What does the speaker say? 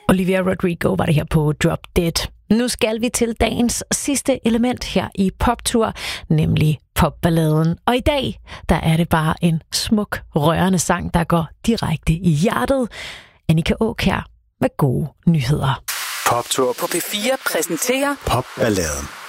Olivia Rodrigo var det her på Drop Dead. Nu skal vi til dagens sidste element her i Poptur, nemlig popballaden. Og i dag, der er det bare en smuk, rørende sang, der går direkte i hjertet. Annika Aakjær med gode nyheder. Poptur på P4 præsenterer Popballaden.